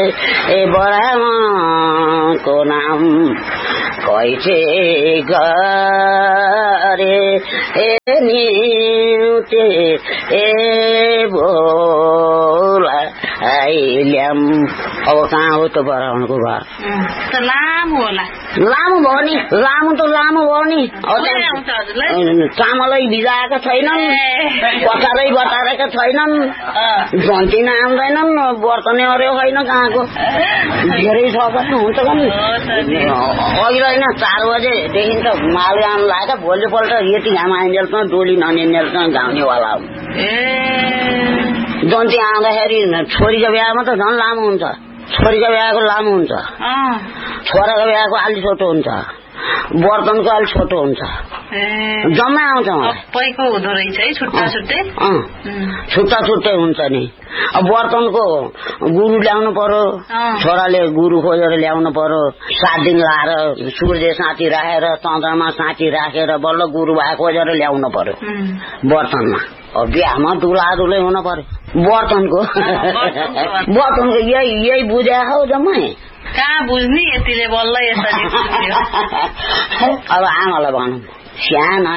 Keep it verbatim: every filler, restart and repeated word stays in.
ए बराको नाम कैसे गरे ए निउते ए बोला आइल्याम। अब कहाँ हो त बराउनको घर? लामो होला। लामो भयो नि, लामो त लामो भयो नि। चामलै भिजाएका छैनन्, पचारै बटारेका छैनन्, झन्टिन आउँदैनन्, बर्तने अरे होइन कहाँको। धेरै छ हुन्छ नि। अहिले होइन चार बजेदेखि त माल गाउनु लाग्यो, भोलिपल्ट यति घाम आइन्जेलसम्म डोली ननिन्जेलसम्म घाउनेवाला हो। जन्ती आउँदाखेरि छोरीको बिहामा त झन् लामो हुन्छ, छोरीको बिहाको लामो हुन्छ, छोराको बिहाको अलि छोटो हुन्छ, बर्तनको अलि छोटो हुन्छ, जम्मै आउँछ सबैको हुँदो रहेछ है छुट्टा छुट्टै छुट्टा छुट्टै हुन्छ नि। अब बर्तनको गुरु ल्याउनु पर्यो, छोराले गुरु खोजेर ल्याउनु पर्यो, सात दिन लाएर सूर्य साँची राखेर चन्द्रमा साँची राखेर बल्ल गुरु भए खोजेर ल्याउनु पर्यो बर्तनमा। अब बिहामा दुलादुलै हुन पर्यो बर्तनको। बर्तनको यही यही बुझ्या हो जम्मै। कहाँ बुझ्ने यतिले बल्ल यसरी। अब आमालाई भनौँ सानो